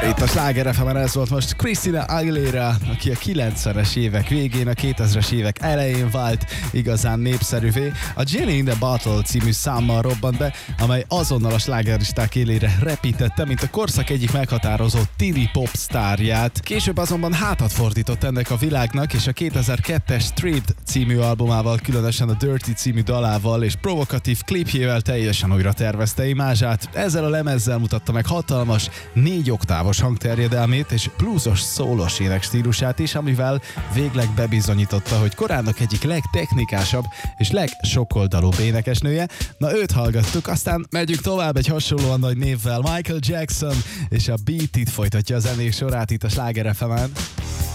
Itt a Sláger FM-en ez volt most Christina Aguilera, aki a 90-es évek végén, a 2000-es évek elején vált igazán népszerűvé. A Jenny in the Bottle című számmal robbant be, amely azonnal a slágerlisták élére repítette, mint a korszak egyik meghatározó tini pop sztárját. Később azonban hátat fordított ennek a világnak, és a 2002-es Street című albumával, különösen a Dirty című dalával és provokatív klipjével teljesen újra tervezte imázsát. Ezzel a lemezzel mutatta meg hatalmas 4 oktávos hangterjedelmét és bluesos szólos énekstílusát is, amivel végleg bebizonyította, hogy korának egyik legtechnikásabb és legsokoldalúbb énekesnője. Na, őt hallgattuk, aztán megyünk tovább egy hasonlóan nagy névvel. Michael Jackson és a Beat It folytatja a zenés sorát itt a Sláger FM-en.